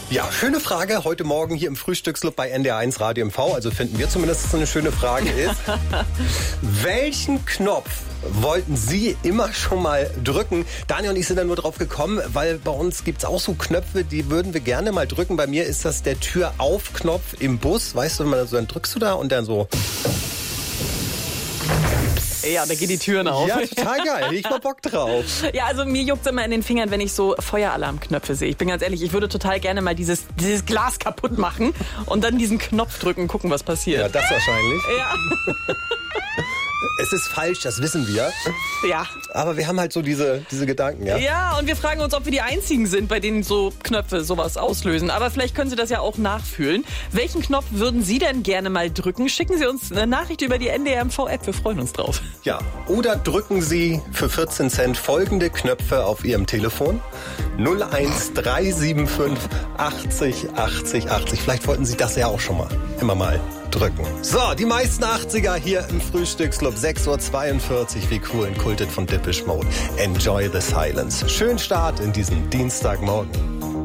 Ja, schöne Frage heute Morgen hier im Frühstücksclub bei NDR1 Radio MV. Also finden wir zumindest, dass es eine schöne Frage ist. Welchen Knopf wollten Sie immer schon mal drücken? Daniel und ich sind da nur drauf gekommen, weil bei uns gibt's auch so Knöpfe, die würden wir gerne mal drücken. Bei mir ist das der Tür-auf-Knopf im Bus. Weißt du, wenn man so, dann drückst du da und dann so... Ja, da gehen die Türen auf. Ja, total geil. Hätte ich mal Bock drauf. Ja, also mir juckt's immer in den Fingern, wenn ich so Feueralarmknöpfe sehe. Ich bin ganz ehrlich, ich würde total gerne mal dieses Glas kaputt machen und dann diesen Knopf drücken, gucken, was passiert. Ja, das wahrscheinlich. Ja. Es ist falsch, das wissen wir. Ja. Aber wir haben halt so diese Gedanken, ja? Ja, und wir fragen uns, ob wir die Einzigen sind, bei denen so Knöpfe sowas auslösen. Aber vielleicht können Sie das ja auch nachfühlen. Welchen Knopf würden Sie denn gerne mal drücken? Schicken Sie uns eine Nachricht über die NDR MV-App. Wir freuen uns drauf. Ja, oder drücken Sie für 14 Cent folgende Knöpfe auf Ihrem Telefon. 01375 80 80 80. Vielleicht wollten Sie das ja auch schon mal immer mal drücken. So, die meisten 80er hier im Frühstücksclub. 6.42 Uhr. Wie cool, Kultet von Depeche Mode. Enjoy the silence. Schönen Start in diesen Dienstagmorgen.